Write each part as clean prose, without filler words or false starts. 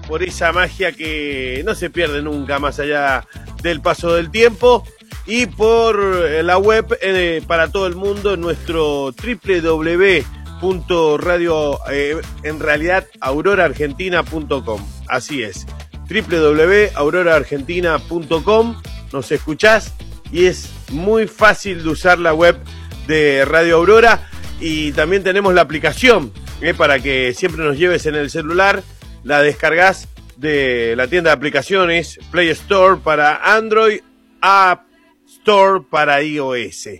por esa magia que no se pierde nunca más allá del paso del tiempo, y por la web para todo el mundo, en nuestro www.radio, en realidad auroraargentina.com. Así es, www.auroraargentina.com. Nos escuchás y es muy fácil de usar la web de Radio Aurora, y también tenemos la aplicación para que siempre nos lleves en el celular. La descargas de la tienda de aplicaciones Play Store para Android, App Store para iOS.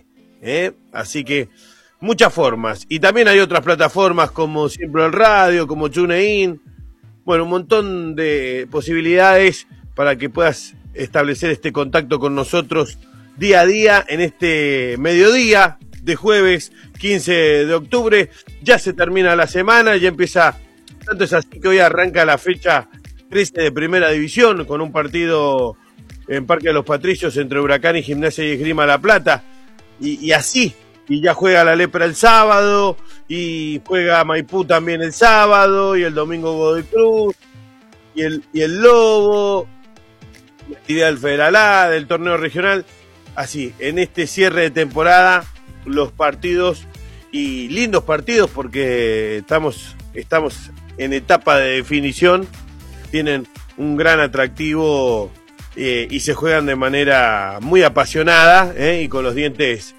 Así que muchas formas. Y también hay otras plataformas como Siempre el Radio, como TuneIn. Bueno, un montón de posibilidades para que puedas establecer este contacto con nosotros día a día en este mediodía de jueves 15 de octubre. Ya se termina la semana, ya empieza, tanto es así que hoy arranca la fecha 13 de Primera División con un partido en Parque de los Patricios entre Huracán y Gimnasia y Esgrima La Plata, y así, y ya juega la Lepra el sábado, y juega Maipú también el sábado, y el domingo Godoy Cruz, y el Lobo, la actividad del Federal A, del torneo regional. Así, en este cierre de temporada, los partidos, y lindos partidos porque estamos en etapa de definición, tienen un gran atractivo y se juegan de manera muy apasionada y con los dientes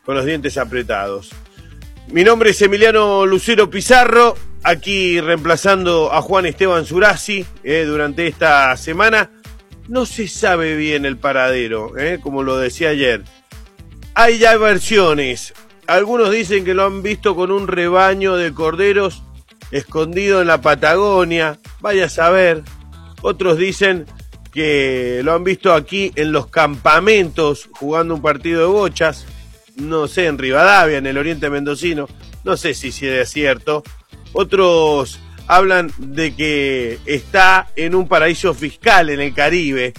apretados. Mi nombre es Emiliano Lucero Pizarro, aquí reemplazando a Juan Esteban Zurasi durante esta semana. No se sabe bien el paradero, como lo decía ayer. Hay ya versiones. Algunos dicen que lo han visto con un rebaño de corderos escondido en la Patagonia. Vaya a saber. Otros dicen que lo han visto aquí en los campamentos jugando un partido de bochas. No sé, en Rivadavia, en el oriente mendocino. No sé si es cierto. Otros hablan de que está en un paraíso fiscal en el Caribe,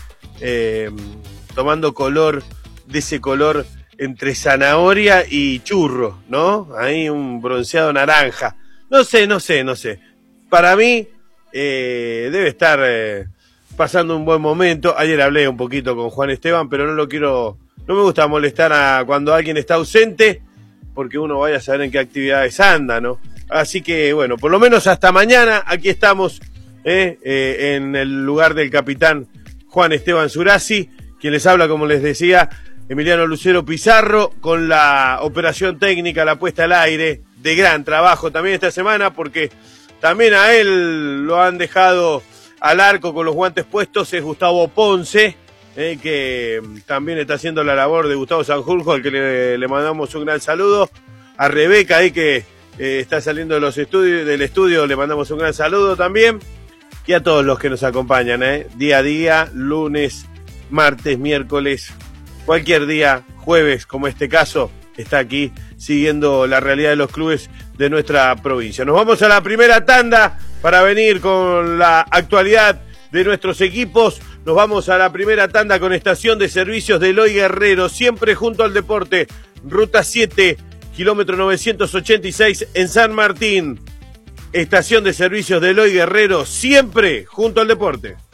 tomando color, de ese color entre zanahoria y churro, ¿no? Ahí un bronceado naranja. No sé. Para mí debe estar pasando un buen momento. Ayer hablé un poquito con Juan Esteban, pero no me gusta molestar cuando alguien está ausente, porque uno vaya a saber en qué actividades anda, ¿no? Así que, bueno, por lo menos hasta mañana, aquí estamos, en el lugar del capitán Juan Esteban Zurasi, quien les habla, como les decía, Emiliano Lucero Pizarro, con la operación técnica, la puesta al aire, de gran trabajo también esta semana, porque también a él lo han dejado al arco con los guantes puestos, es Gustavo Ponce, que también está haciendo la labor de Gustavo Sanjurjo, al que le mandamos un gran saludo. A Rebeca, que está saliendo del estudio, le mandamos un gran saludo también. Y a todos los que nos acompañan, día a día, lunes, martes, miércoles, cualquier día, jueves, como este caso, está aquí siguiendo la realidad de los clubes de nuestra provincia. Nos vamos a la primera tanda para venir con la actualidad de nuestros equipos. Nos vamos a la primera tanda con estación de servicios de Eloy Guerrero, siempre junto al deporte. Ruta 7, kilómetro 986 en San Martín. Estación de servicios de Eloy Guerrero, siempre junto al deporte.